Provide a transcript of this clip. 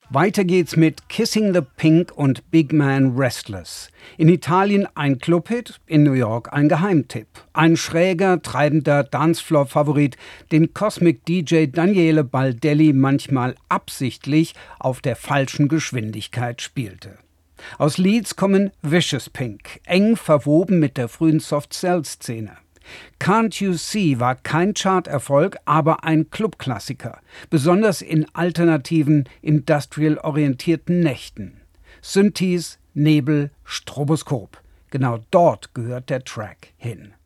Weiter geht's mit Kissing the Pink und Big Man Restless. In Italien ein Clubhit, in New York ein Geheimtipp. Ein schräger, treibender Dancefloor-Favorit, den Cosmic DJ Daniele Baldelli manchmal absichtlich auf der falschen Geschwindigkeit spielte. Aus Leeds kommen Vicious Pink, eng verwoben mit der frühen Soft-Cell-Szene. Can't You See war kein Charterfolg, aber ein Clubklassiker, besonders in alternativen, industrial-orientierten Nächten. Synthes, Nebel, Stroboskop. Genau dort gehört der Track hin.